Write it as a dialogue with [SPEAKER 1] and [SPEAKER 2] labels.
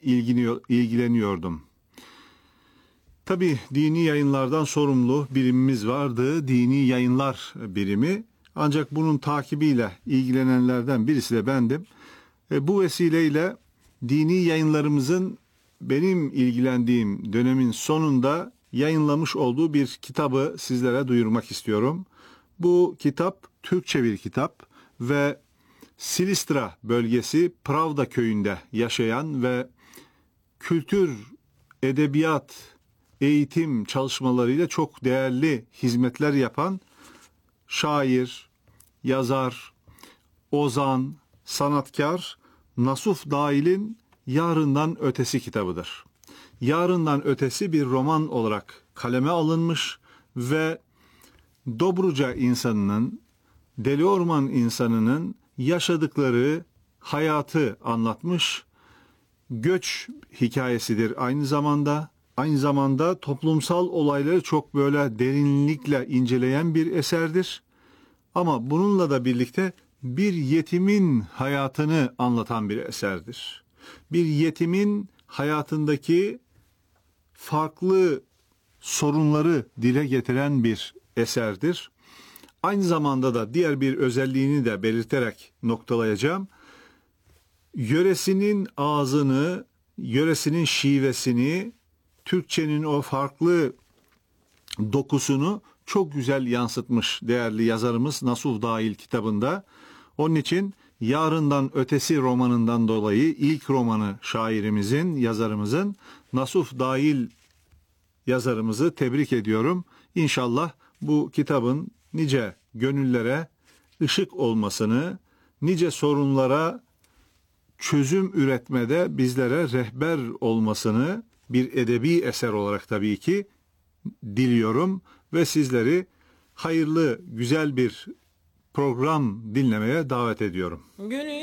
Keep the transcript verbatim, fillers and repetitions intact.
[SPEAKER 1] ilginiyor, ilgileniyordum. Tabii dini yayınlardan sorumlu birimimiz vardı, dini yayınlar birimi. Ancak bunun takibiyle ilgilenenlerden birisi de bendim. E, bu vesileyle dini yayınlarımızın benim ilgilendiğim dönemin sonunda yayınlamış olduğu bir kitabı sizlere duyurmak istiyorum. Bu kitap Türkçe bir kitap ve Silistra bölgesi Pravda köyünde yaşayan ve kültür, edebiyat, eğitim çalışmalarıyla çok değerli hizmetler yapan şair, yazar, ozan, sanatkar Nasuh Dail'in Yarından Ötesi kitabıdır. Yarından Ötesi bir roman olarak kaleme alınmış ve Dobruca insanının, Deliorman insanının yaşadıkları hayatı anlatmış. Göç hikayesidir aynı zamanda. Aynı zamanda toplumsal olayları çok böyle derinlikle inceleyen bir eserdir. Ama bununla da birlikte bir yetimin hayatını anlatan bir eserdir. Bir yetimin hayatındaki farklı sorunları dile getiren bir eserdir. Aynı zamanda da diğer bir özelliğini de belirterek noktalayacağım. Yöresinin ağzını, yöresinin şivesini, Türkçenin o farklı dokusunu çok güzel yansıtmış değerli yazarımız Nasuh Dail kitabında. Onun için Yarından Ötesi romanından dolayı ilk romanı şairimizin, yazarımızın Nasuh Dail yazarımızı tebrik ediyorum. İnşallah bu kitabın nice gönüllere ışık olmasını, nice sorunlara çözüm üretmede bizlere rehber olmasını bir edebi eser olarak tabii ki diliyorum ve sizleri hayırlı, güzel bir program dinlemeye davet ediyorum.